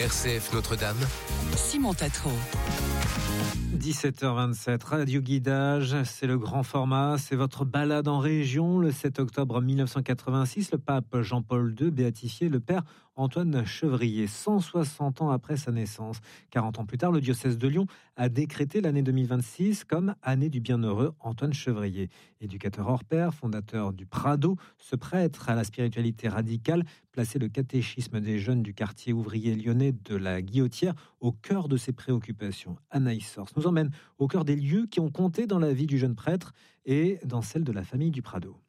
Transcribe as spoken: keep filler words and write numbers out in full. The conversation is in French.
R C F Notre-Dame. Simon Tatro. dix-sept heures vingt-sept, Radio Guidage, c'est le grand format, c'est votre balade en région. Le sept octobre mille neuf cent quatre-vingt-six, le pape Jean-Paul deux béatifiait le père Antoine Chevrier, cent soixante ans après sa naissance. quarante ans plus tard, le diocèse de Lyon a décrété l'année deux mille vingt-six comme année du bienheureux Antoine Chevrier. Éducateur hors pair, fondateur du Prado, ce prêtre à la spiritualité radicale plaçait le catéchisme des jeunes du quartier ouvrier lyonnais de la Guillotière au cœur de ses préoccupations. Anaïs Sors nous emmène au cœur des lieux qui ont compté dans la vie du jeune prêtre et dans celle de la famille du Prado.